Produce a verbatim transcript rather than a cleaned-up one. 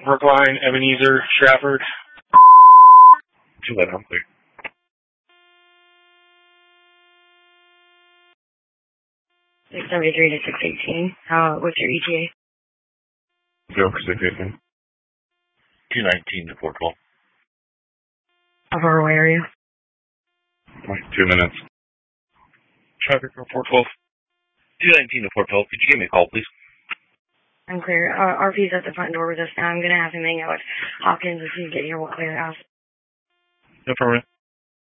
Brookline, Ebenezer, Stratford. Two that I'm clear. six seventy-three to six eighteen. Uh, what's your E T A? Go for six eighteen. two nineteen to four twelve. How far away are you? Like two minutes. Traffic for four twelve. two nineteen to four twelve. Could you give me a call, please? I'm clear. Uh, R P's at the front door with us now. I'm going to have him hang out with Hopkins as soon as you get here. We'll clear the house. No problem.